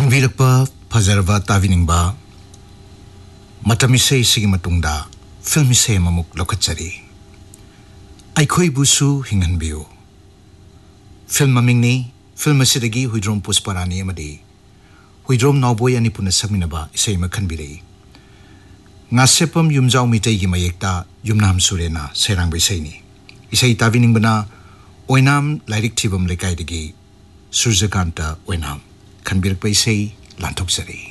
ꯈꯟꯕꯤꯔꯛꯄ ꯐꯖꯔꯕ ꯇꯥꯕꯤꯅꯤꯡꯕ ꯃꯇꯝ ꯏꯁꯩ ꯁꯤꯒꯤ ꯃꯇꯨꯡꯗ ꯐꯤल्म इसे अमुक लौकचरी अखोइबुसु हिंगनबियु फिल्म ममिंगनी फिल्म असिदगी हुइद्रोम पुष्परानी अमदी हुइद्रोम नावबोय अनि पुना सकमिनबा इसे मखनबिरे ngaसेपम युमजाव मितै gi mayekta yumnam surena serang beisaini isai tabiningbana oinam lairik thibam lekai digi surjakanta oinam khanbirk paisai lanthok sari